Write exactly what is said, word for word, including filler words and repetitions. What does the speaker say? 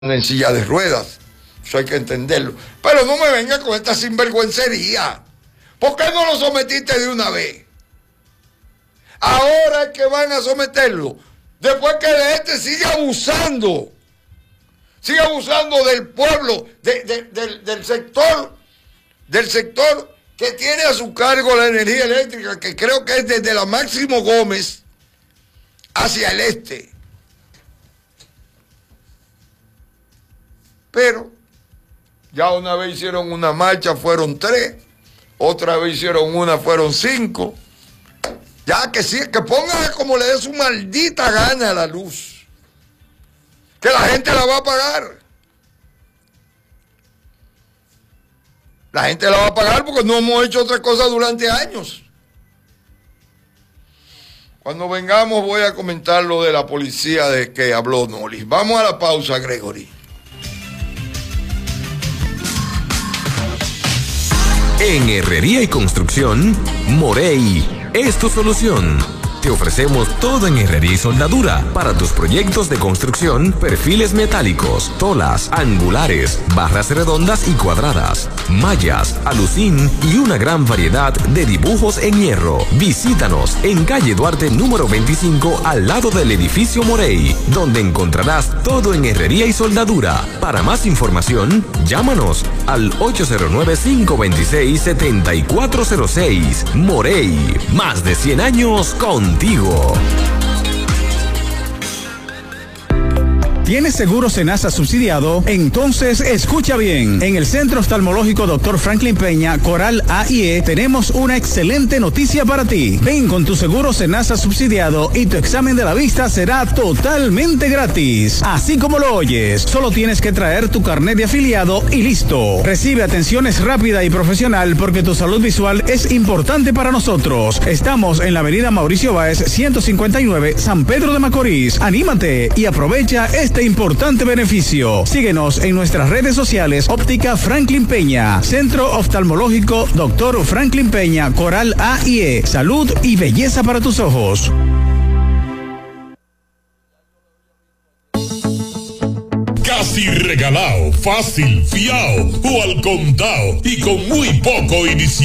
en silla de ruedas. Eso hay que entenderlo. Pero no me venga con esta sinvergüencería. ¿Por qué no lo sometiste de una vez? Ahora es que van a someterlo. Después que de este sigue abusando. Sigue abusando del pueblo, de, de, del, del sector, del sector que tiene a su cargo la energía eléctrica, que creo que es desde la Máximo Gómez hacia el este. Pero ya una vez hicieron una marcha, fueron tres, otra vez hicieron una, fueron cinco. Ya que sí, que pongan como le dé su maldita gana a la luz. Que la gente la va a pagar. La gente la va a pagar porque no hemos hecho otra cosa durante años. Cuando vengamos voy a comentar lo de la policía de que habló Nolis. Vamos a la pausa, Gregory. En Herrería y Construcción, Morey es tu solución. Te ofrecemos todo en herrería y soldadura para tus proyectos de construcción, perfiles metálicos, tolas, angulares, barras redondas y cuadradas, mallas, alucín y una gran variedad de dibujos en hierro. Visítanos en calle Duarte número veinticinco al lado del edificio Morey, donde encontrarás todo en herrería y soldadura. Para más información, llámanos al ocho cero nueve, cinco dos seis, siete cuatro cero seis. Morey, más de cien años con Contigo. ¿Tienes seguro Senasa subsidiado? Entonces escucha bien. En el Centro Oftalmológico doctor Franklin Peña, Coral A y E, tenemos una excelente noticia para ti. Ven con tu seguro Senasa subsidiado y tu examen de la vista será totalmente gratis. Así como lo oyes, solo tienes que traer tu carnet de afiliado y listo. Recibe atenciones rápida y profesional porque tu salud visual es importante para nosotros. Estamos en la avenida Mauricio Báez, ciento cincuenta y nueve, San Pedro de Macorís. Anímate y aprovecha este importante beneficio. Síguenos en nuestras redes sociales. Óptica Franklin Peña, Centro Oftalmológico doctor Franklin Peña, Coral A y E. Salud y belleza para tus ojos. Casi regalado, fácil, fiao o al contado y con muy poco inicial.